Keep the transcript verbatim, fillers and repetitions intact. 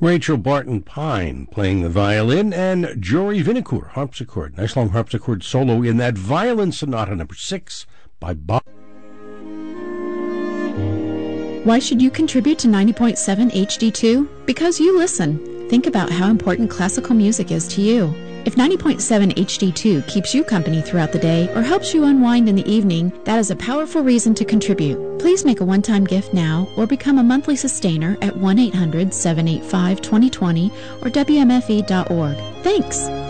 Rachel Barton Pine playing the violin, and Jory Vinocourt, harpsichord. Nice long harpsichord solo in that Violin Sonata number six by Bob. Why should you contribute to ninety point seven H D two? Because you listen. Think about how important classical music is to you. If ninety point seven H D two keeps you company throughout the day or helps you unwind in the evening, that is a powerful reason to contribute. Please make a one-time gift now or become a monthly sustainer at one eight hundred seven eight five two zero two zero or W M F E dot org. Thanks!